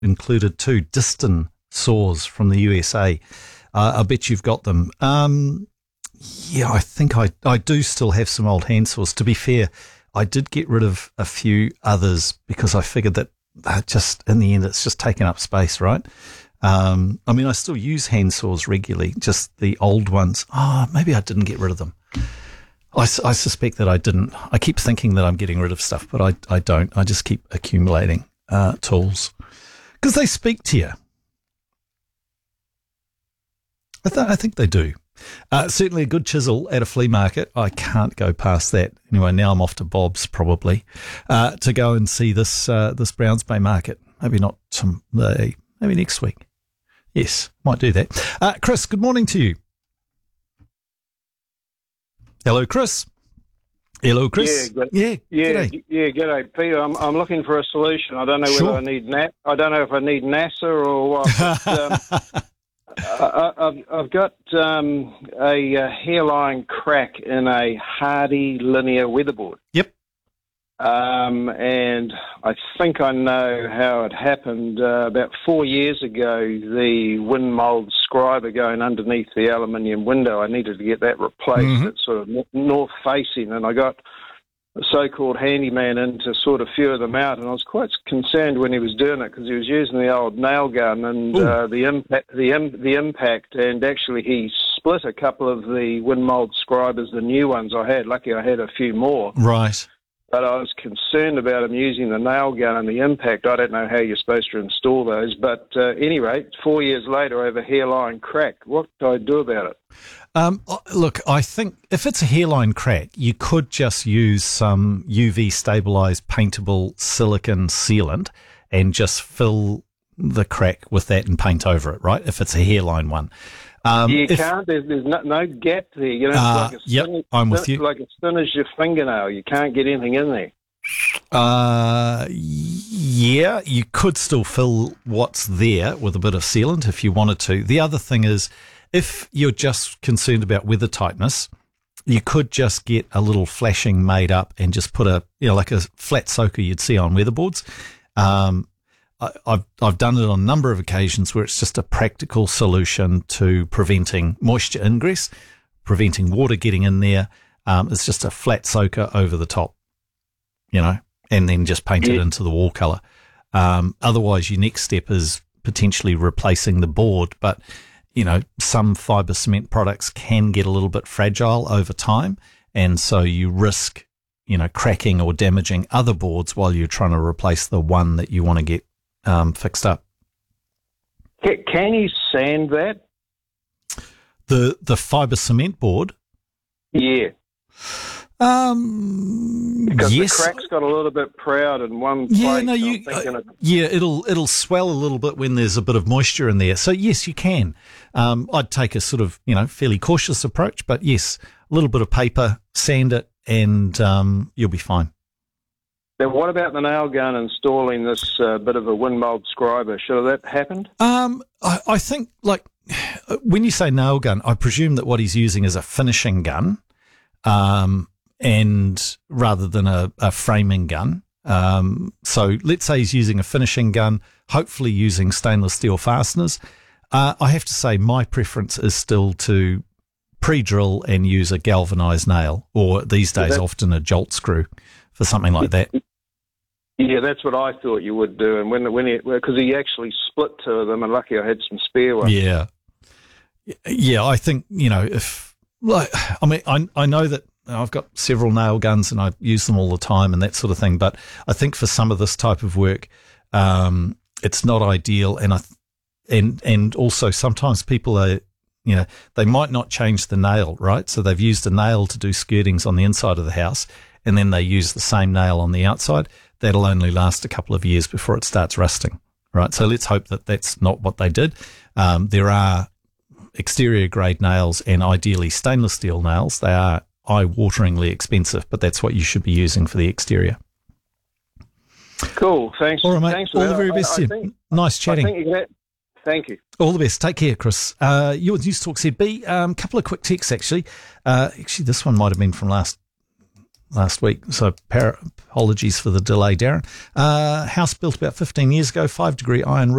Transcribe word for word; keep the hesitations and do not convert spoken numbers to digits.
included two Diston saws from the U S A. Uh, I bet you've got them. Um, yeah, I think I, I do still have some old hand saws. To be fair, I did get rid of a few others because I figured that uh, just in the end it's just taking up space, right? Um, I mean, I still use hand saws regularly, just the old ones. Oh, maybe I didn't get rid of them. I, I suspect that I didn't. I keep thinking that I'm getting rid of stuff, but I, I don't. I just keep accumulating uh, tools because they speak to you. I, th- I think they do. Uh, certainly a good chisel at a flea market. I can't go past that. Anyway, now I'm off to Bob's probably uh, to go and see this uh, this Browns Bay market. Maybe not some, uh, maybe next week. Yes, might do that. Uh, Chris, good morning to you. Hello, Chris. Hello, Chris. Yeah, good, yeah, yeah, g'day. yeah. G'day, Peter. I'm I'm looking for a solution. I don't know Sure. whether I need Na- I don't know if I need NASA or what. But, um, I, I've I've got um, a, a hairline crack in a Hardy linear weatherboard. Yep. Um, and I think I know how it happened. Uh, about four years ago, the wind mould scriber going underneath the aluminium window, I needed to get that replaced. Mm-hmm. It's sort of north facing, and I got a so-called handyman in to sort of few them out, and I was quite concerned when he was doing it because he was using the old nail gun and uh, the impact, the im- the impact, and actually he split a couple of the wind mould scribers, the new ones I had. Lucky I had a few more. Right. But I was concerned about him using the nail gun and the impact. I don't know how you're supposed to install those. But uh, anyway, four years later, I have a hairline crack. What do I do about it? Um, look, I think if it's a hairline crack, you could just use some U V stabilized paintable silicon sealant and just fill the crack with that and paint over it, right? If it's a hairline one. Um, you if, can't. There's, there's no, no gap there. You know, it's uh, like a yep, thin, I'm with thin, you. like as thin as your fingernail. You can't get anything in there. Uh, yeah, you could still fill what's there with a bit of sealant if you wanted to. The other thing is, if you're just concerned about weather tightness, you could just get a little flashing made up and just put a, you know, like a flat soaker you'd see on weatherboards. Um, I, I've I've done it on a number of occasions where it's just a practical solution to preventing moisture ingress, preventing water getting in there. Um, it's just a flat soaker over the top, you know, and then just paint it Yeah. into the wall colour. Um, otherwise, your next step is potentially replacing the board, but you know, some fibre cement products can get a little bit fragile over time, and so you risk, you know, cracking or damaging other boards while you're trying to replace the one that you want to get um, fixed up. Can, can you sand that? The the fibre cement board, Yeah. um, Because yes, the crack's got a little bit proud in one yeah, place. no, I'm you, thinking uh, it- yeah, it'll it'll swell a little bit when there's a bit of moisture in there. So yes, you can. Um, I'd take a sort of, you know, fairly cautious approach, but yes, a little bit of paper, sand it, and um, you'll be fine. Then what about the nail gun installing this uh, bit of a wind mould scriber? Should have that happened? Um, I, I think, like, when you say nail gun, I presume that what he's using is a finishing gun, um, and rather than a, a framing gun. Um, so let's say he's using a finishing gun, hopefully using stainless steel fasteners. Uh, I have to say my preference is still to pre-drill and use a galvanized nail, or these days that- often a jolt screw for something like that. Yeah, that's what I thought you would do. And when when he because he actually split two of them, and lucky I had some spare ones. Yeah. Yeah, I think, you know, if, like, I mean, I, I know that I've got several nail guns and I use them all the time and that sort of thing, but I think for some of this type of work, um, it's not ideal. And I, th- and, and also sometimes people are, you know, they might not change the nail, right? So they've used a nail to do skirtings on the inside of the house, and then they use the same nail on the outside. That'll only last a couple of years before it starts rusting, right? So let's hope that that's not what they did. Um, there are exterior grade nails and ideally stainless steel nails. They are eye-wateringly expensive, but that's what you should be using for the exterior. Cool. Thanks. All right, mate. Thanks for All that. the very I- best I to you. think- Nice I chatting. think you get- Thank you. All the best. Take care, Chris. Uh, your News Talk Z B. A um, couple of quick texts, actually. Uh, actually, this one might have been from last last week. So par- apologies for the delay, Darren. Uh, house built about fifteen years ago, five degree iron